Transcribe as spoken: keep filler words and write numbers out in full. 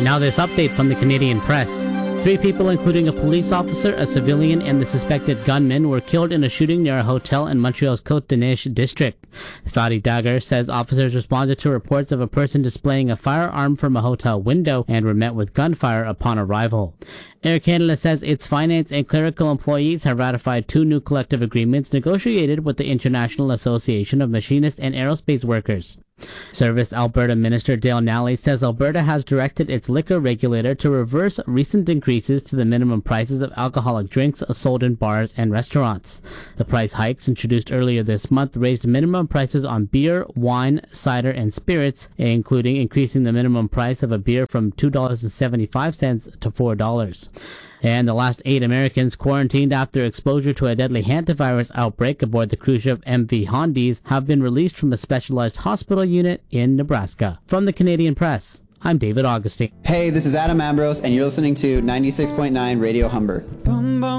Now this update from the Canadian Press. Three people, including a police officer, a civilian, and the suspected gunman, were killed in a shooting near a hotel in Montreal's Côte-des-Neiges district. Fadi Dagger says officers responded to reports of a person displaying a firearm from a hotel window and were met with gunfire upon arrival. Air Canada says its finance and clerical employees have ratified two new collective agreements negotiated with the International Association of Machinists and Aerospace Workers. Service Alberta Minister Dale Nally says Alberta has directed its liquor regulator to reverse recent increases to the minimum prices of alcoholic drinks sold in bars and restaurants. The price hikes introduced earlier this month raised minimum prices on beer, wine, cider, and spirits, including increasing the minimum price of a beer from two dollars and seventy-five cents to four dollars. And the last eight Americans quarantined after exposure to a deadly hantavirus outbreak aboard the cruise ship M V Hondies have been released from a specialized hospital unit in Nebraska. From the Canadian Press, I'm David Augustine. Hey, this is Adam Ambrose, and you're listening to ninety-six point nine Radio Humber.